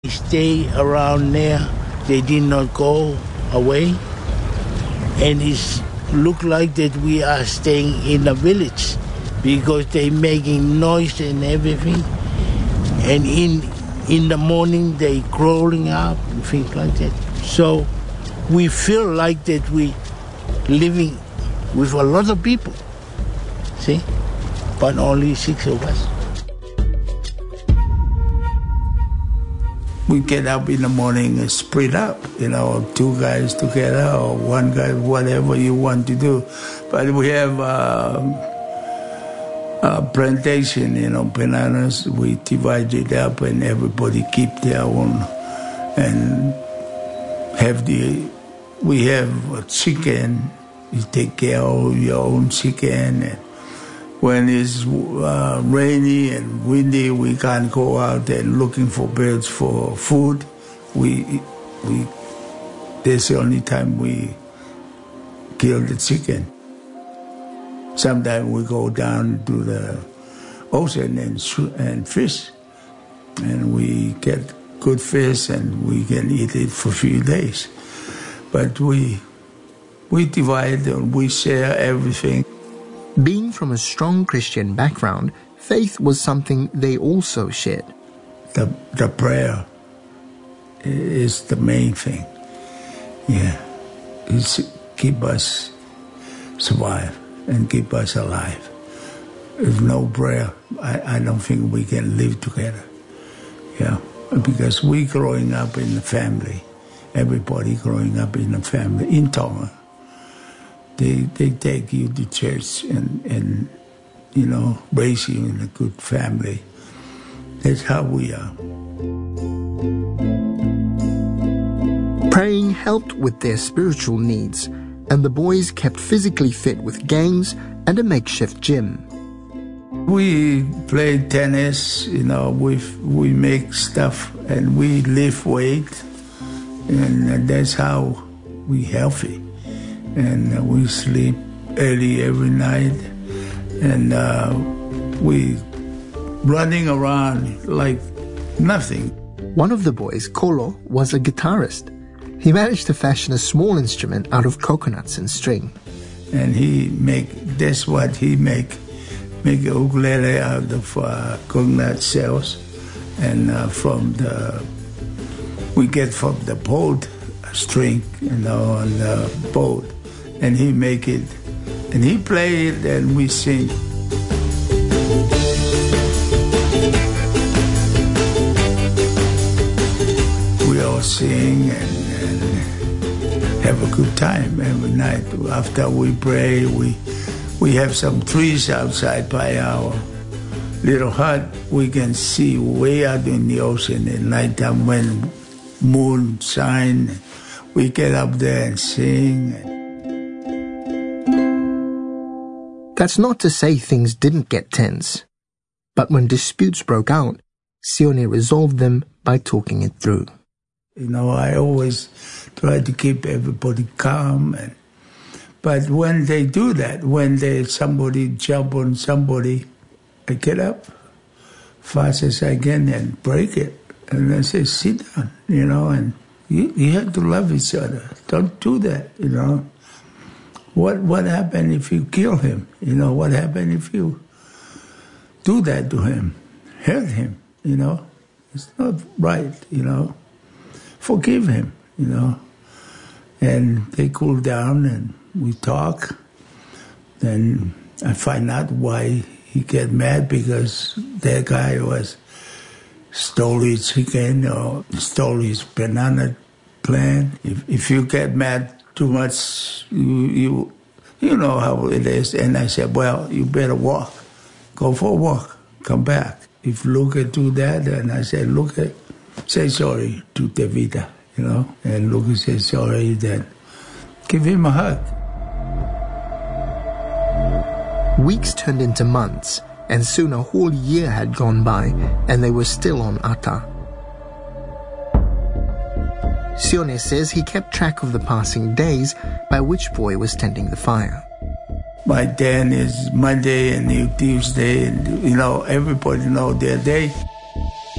Stay around there. They did not go away. And it look like that we are staying in a village because they making noise and everything. And in the morning they crawling up and things like that. So we feel like that we living with a lot of people. See? But only 6 of us. We get up in the morning and split up, 2 guys together or 1 guy, whatever you want to do. But we have a plantation, bananas. We divide it up and everybody keep their own. And we have a chicken. You take care of your own chicken. And when it's rainy and windy, we can't go out and looking for birds for food. That's the only time we kill the chicken. Sometimes we go down to the ocean and fish, and we get good fish and we can eat it for a few days. But we divide and we share everything. Being from a strong Christian background, faith was something they also shared. The prayer is the main thing. Yeah, it's keep us survive and keep us alive. If no prayer, I don't think we can live together. Yeah, because we growing up in the family, everybody growing up in a family in Tonga. They take you to church and raise you in a good family. That's how we are. Praying helped with their spiritual needs, and the boys kept physically fit with games and a makeshift gym. We play tennis, we make stuff and we lift weight, and that's how we healthy. And we sleep early every night, and we running around like nothing. One of the boys, Kolo, was a guitarist. He managed to fashion a small instrument out of coconuts and string. And that's what he make a ukulele out of coconut shells, and we get from the boat a string, on the boat. And he make it, and he play it, and we sing. We all sing and have a good time every night. After we pray, we have some trees outside by our little hut. We can see way out in the ocean at nighttime when moon shine. We get up there and sing. That's not to say things didn't get tense. But when disputes broke out, Sione resolved them by talking it through. I always try to keep everybody calm. But when they do that, when somebody jump on somebody, I get up fast as I can and break it. And I say, sit down, and you have to love each other. Don't do that, What happened if you kill him? What happened if you do that to him? Hurt him, It's not right, Forgive him, And they cool down and we talk. Then I find out why he get mad, because that guy stole his chicken or stole his banana plant. If you get mad too much, you know how it is. And I said, well, you better walk. Go for a walk. Come back. If Luca do that, and I said, Luca, say sorry to Tevita, And Luca said sorry, then give him a hug. Weeks turned into months, and soon a whole year had gone by, and they were still on Ata. Sione says he kept track of the passing days by which boy was tending the fire. My day is Monday and Tuesday, and everybody know their day.